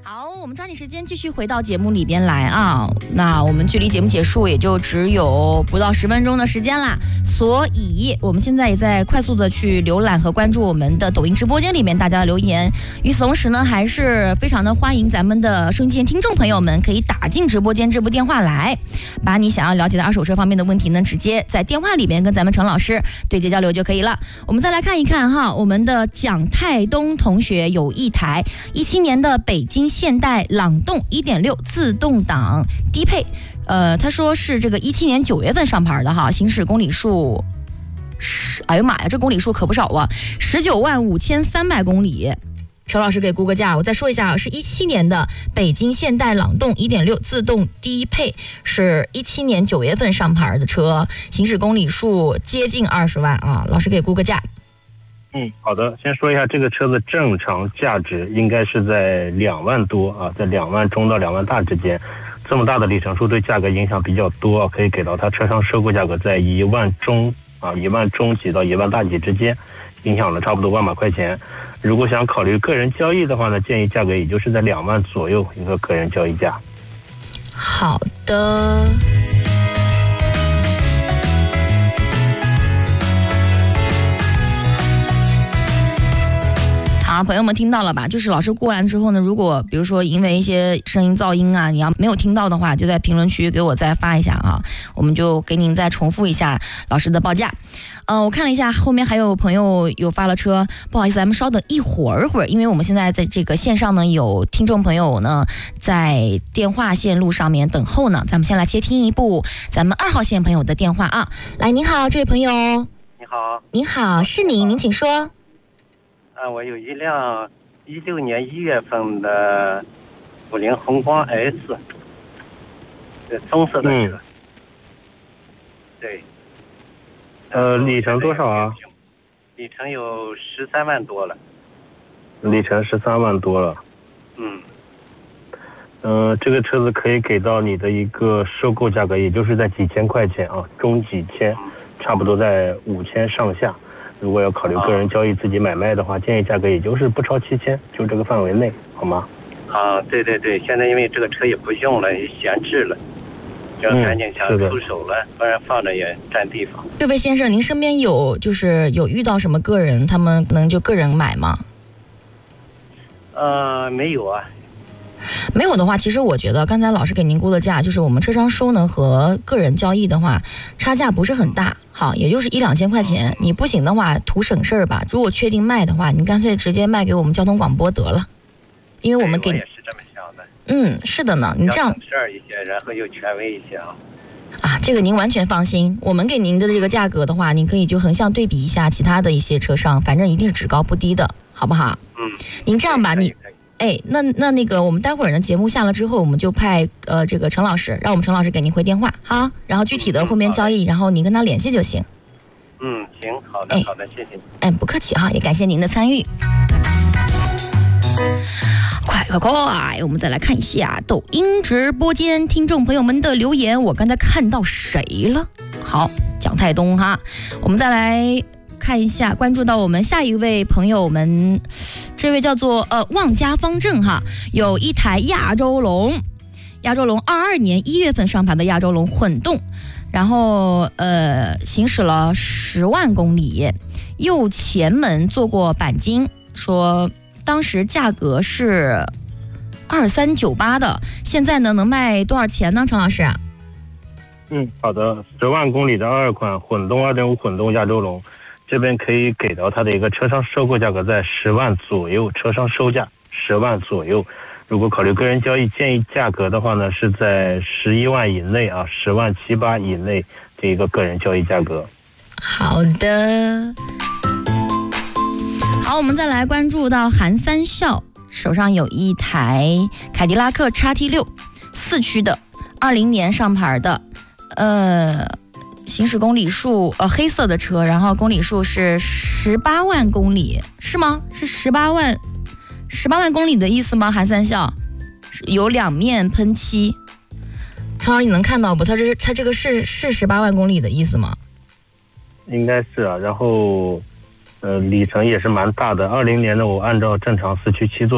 好，我们抓紧时间继续回到节目里边来啊。那我们距离节目结束也就只有不到10分钟的时间啦，所以我们现在也在快速的去浏览和关注我们的抖音直播间里面大家的留言。与此同时呢，还是非常的欢迎咱们的收音机前听众朋友们可以打进直播间这部电话来，把你想要了解的二手车方面的问题呢，直接在电话里边跟咱们陈老师对接交流就可以了。我们再来看一看哈，我们的蒋泰东同学有一台17年的北京现代朗动 1.6 自动挡低配，他说是这个17年9月份上牌的哈，行驶公里数哎呦妈呀，这公里数可不少啊，195300公里。陈老师给估个价，我再说一下，是17年的北京现代朗动 1.6 自动低配，是17年9月份上牌的车，行驶公里数接近20万啊。老师给估个价。 好的，先说一下这个车的正常价值应该是在2万多啊，在2万中到2万大之间。这么大的里程数对价格影响比较多，可以给到它车商收购价格在1万中1万中几到1万大几之间，影响了差不多万把块钱。如果想考虑个人交易的话呢，建议价格也就是在2万左右一个个人交易价。 好的。好，朋友们听到了吧？就是老师过完之后呢，如果比如说因为一些声音噪音啊，你要没有听到的话，就在评论区给我再发一下啊，我们就给您再重复一下老师的报价。我看了一下后面还有朋友有发了车，不好意思，咱们稍等一会儿，因为我们现在在这个线上呢有听众朋友呢在电话线路上面等候呢，咱们先来接听一部咱们2号线朋友的电话啊。来，您好，这位朋友。 你好。 您好，是您请说。 我有一辆16年1月份的50宏光 S， 棕色的车。对。 里程多少啊？ 里程有13万多了。 里程13万多了。这个车子可以给到你的一个收购价格，也就是在几千块钱啊，中几千，差不多在5000上下。如果要考虑个人交易自己买卖的话，建议价格也就是不超7000，就这个范围内，好吗？ 对对对，现在因为这个车也不用了，也闲置了，就赶紧想出手了，不然放着也占地方。 这位先生，您身边有遇到什么个人，他们能就个人买吗？ 没有啊。 没有的话，其实我觉得刚才老师给您估的价，就是我们车商收呢和个人交易的话，差价不是很大，好，也就是1-2千块钱。你不行的话，图省事儿吧。如果确定卖的话，你干脆直接卖给我们交通广播得了，因为我们给你。 我也是这么想的。 是的呢，你这样省事儿一些，然后又权威一些啊。 这个您完全放心，我们给您的这个价格的话，您可以就横向对比一下其他的一些车商，反正一定是只高不低的，好不好？您这样吧，那个我们待会儿呢节目下了之后，我们就派这个陈老师，让我们陈老师给您回电话，好，然后具体的后面交易，然后您跟他联系就行。 行，好的，好的，谢谢你。 不客气哈，也感谢您的参与。快，我们再来看一下抖音直播间听众朋友们的留言，我刚才看到谁了？好，蒋泰东哈，我们再来看一下，关注到我们下一位朋友们，这位叫做望家方正哈，有一台亚洲龙22年1月份上牌的亚洲龙混动，然后行驶了10万公里，右前门做过钣金，说当时价格是2398的，现在呢能卖多少钱呢？陈老师。 好的，10万公里的22款混动2.5混动亚洲龙。这边可以给到它的一个车商收购价格在10万左右，车商收价10万左右。如果考虑个人交易，建议价格的话呢是在11万以内啊，10万7、8以内这一个个人交易价格。 好的，好，我们再来关注到韩三笑手上有一台凯迪拉克 XT6 4驱的20年上牌的，行驶公里数黑色的车，然后公里数是18万公里，是吗？是18万公里的意思吗？韩三笑有2面喷漆，陈老师你能看到不？它这个是18万公里的意思吗？ 应该是啊，然后里程也是蛮大的。20年的我按照正常4驱7座